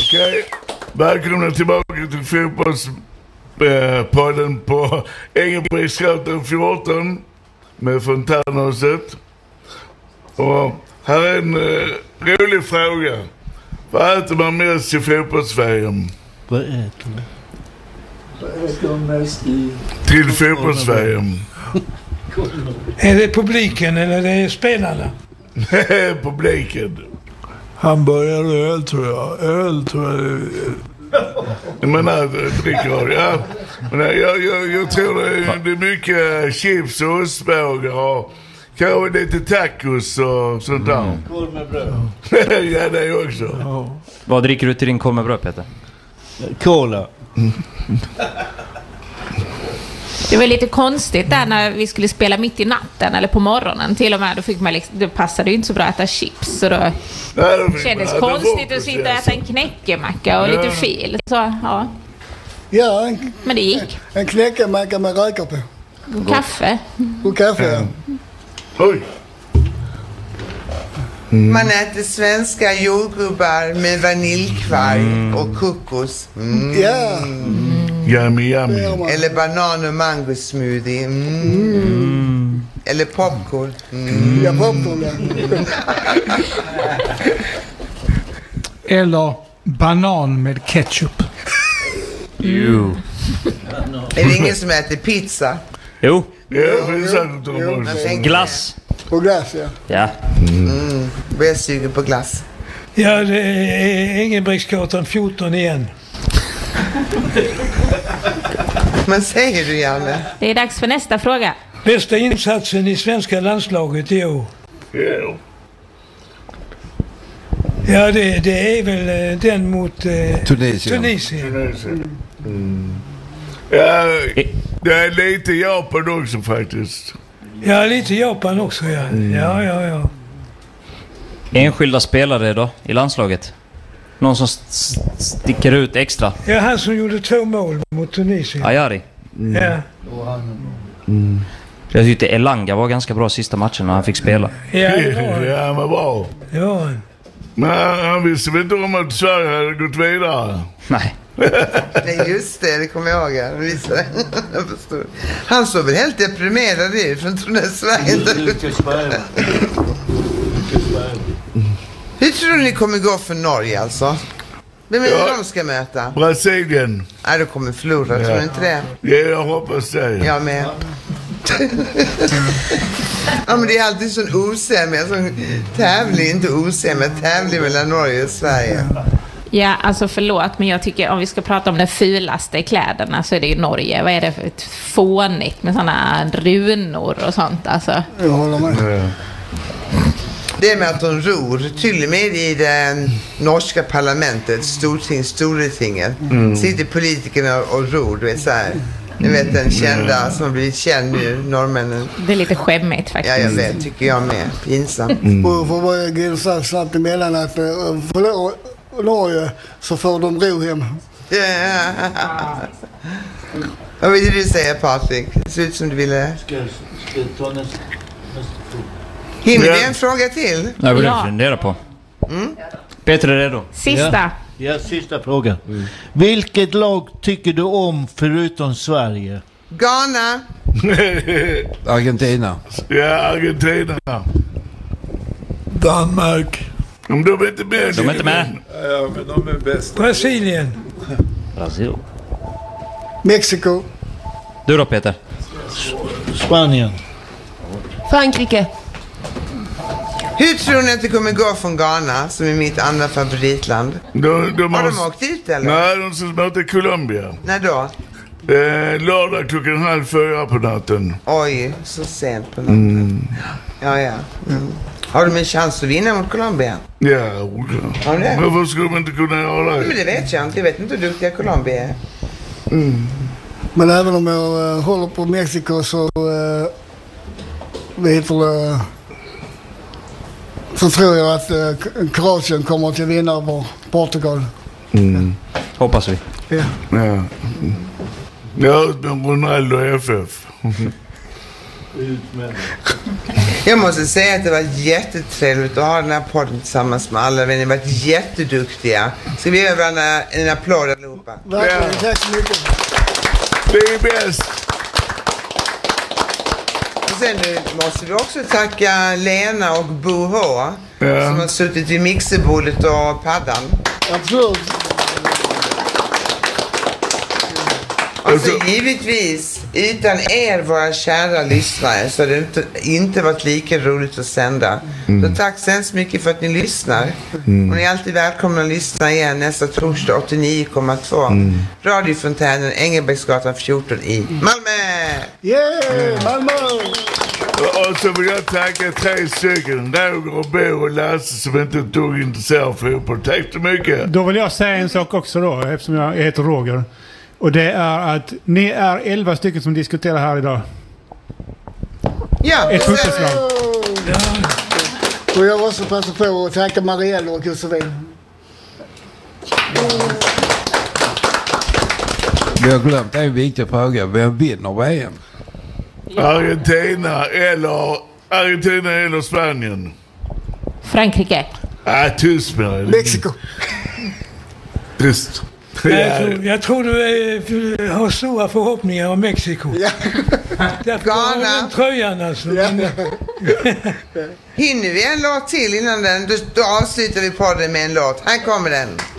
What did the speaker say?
Okej. Välkomna tillbaka till fotbollspodden på Engelbrektsgatan 14 med Fontänhuset. Och här är en rolig fråga. Vad äter man mest i fotbolls-VM? Vad äter man? Vad äter man mest till fotbolls-VM? Är det publiken eller är det spelarna? Publiken. Hamburgare och öl tror jag. Jag menar, dricker ja. Men jag tror det är mycket chips och ostbågar och kanske lite tacos och sånt där. Korv med bröd. Ja, det är också. Ja. Vad dricker du till din korv med bröd, Peter? Cola. Det var lite konstigt där när vi skulle spela mitt i natten eller på morgonen till och med. Då fick man liksom, det passade ju inte så bra att äta chips. Så då kändes konstigt att sitta och äta en knäckemacka och lite fil. Så, ja. Ja, Men det gick. En knäckemacka med rökar på. Och kaffe. Och kaffe, ja. Oj. Man äter svenska jordgubbar med vaniljkvarg och kokos. Ja. Yummy. Eller banan och mangosmoothie. Eller popcorn. Ja, popcorn, ja. Eller banan med ketchup. Jo. Är det ingen som äter pizza? Jo. Ja, Glass. Och glass, ja. Ja. Börjar suga på glass. Ja, det är Engelbrektsgatan 14 igen. Men säger du, Janne? Det är dags för nästa fråga. Bästa insatsen i svenska landslaget i år? Ja, det är väl den mot Tunisien. Ja, det är lite Japan också faktiskt. Ja, lite Japan också, ja. Ja. Enskilda spelare då i landslaget? Någon som sticker ut extra? Ja, han som gjorde 2 mål mot Tunisien. Ayari. Ja. Jag tyckte Elanga var ganska bra sista matchen när han fick spela. Ja, det var Ja, men bra. Ja. Men han visste väl inte om att Sverige hade gått vidare. Nej. Nej, just det kommer jag ihåg. Jag förstår. Han såg väl helt deprimerad ut från Sverige. Hur tror ni kommer gå för Norge alltså? Vem är det de ska möta? Brasilien. Nej, de kommer förlora, tror ni inte det? Ja, jag hoppas det. Jag med. Ja, men det är alltid sån osämja, sån tävling, inte osämja, tävling mellan Norge och Sverige. Ja, alltså förlåt, men jag tycker om vi ska prata om den fulaste kläderna så är det ju Norge. Vad är det för ett fånigt med såna runor och sånt, alltså? Jag håller med. Det med att de ror, till och med i det norska parlamentet, Stortinget, sitter politikerna och ror, du vet så här. Ni vet den kända som har blivit känd nu, norrmännen. Det är lite skämmigt faktiskt. Ja, jag vet, tycker jag med. Pinsamt. Och för vad jag går så snabbt emellan att förlora Norge så får de ro hem. Vad vill du säga, Patrik? Det ser ut som du ville. Ska ta nästa Hinner vi en fråga till? Jag vill fundera på. Peter är redo. Sista. Ja, sista frågan. Vilket lag tycker du om förutom Sverige? Ghana. Argentina. Ja, Argentina. Danmark. Men de är inte med. De är inte med. Ja, men de är bäst. Brasilien. Brasil. Mexiko. Du då, Peter? Spanien. Frankrike. Hur tror ni att det kommer gå från Ghana, som är mitt andra favoritland? Har de åkt dit eller? Nej, de ska möta Colombia. När då? Lördag 3:30 på natten. Oj, så sent på natten. Ja. Har de en chans att vinna mot Colombia? Ja, Har det? men varför skulle de inte kunna göra det? Men det vet jag inte. Jag vet inte hur duktiga Colombia är. Men även om jag håller på Mexiko så så tror jag att Kroatien kommer till vinna över Portugal. Hoppas vi. Ja. Ja, men Ronaldo FF. Jag måste säga att det var jättetrevligt att ha den här podden tillsammans med alla. Ni har varit jätteduktiga. Ska vi göra varandra en applåd allihopa? Verkligen, tack så mycket. Det är bäst. Och sen måste vi också tacka Lena och Bo H. Som har suttit vid mixerbordet och paddan. Absolut. Och så givetvis, utan er våra kära lyssnare så hade det inte varit lika roligt att sända. Så tack så hemskt mycket för att ni lyssnar. Och ni är alltid välkomna att lyssna igen nästa torsdag 89,2. Radiofontänen Engelbrektsgatan 14 i Malmö! Yeah, Malmö! Och så vill jag tacka 3 stycken, Roger och Bo och Lasse som inte tog intresserad fotboll. Tack så mycket. Då vill jag säga en sak också då, eftersom jag heter Roger. Och det är att ni är 11 stycken som diskuterar här idag. Ja, ett fotbollslag. Ja. Och jag måste passa på att tacka Marielle och Josefin. Vi har glömt en viktig fråga. Vem vinner VM? Argentina eller Spanien? Frankrike. Tyst med det. Mexiko. Tyst. Jag tror du har stora förhoppningar om Mexiko. Ja. Därför har den tröjan alltså. Ja. Hinner vi en låt till innan den? Då avslutar vi podden med en låt. Här kommer den.